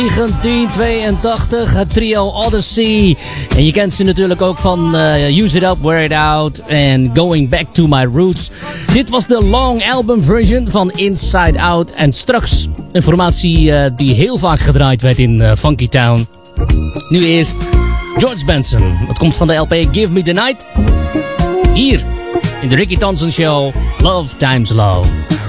1982, het trio Odyssey. En je kent ze natuurlijk ook van Use It Up, Wear It Out en Going Back to My Roots. Dit was de long album version van Inside Out. En straks een formatie die heel vaak gedraaid werd in Funky Town. Nu eerst George Benson. Dat komt van de LP Give Me The Night. Hier in de Ricky Thompson Show, Love Times Love.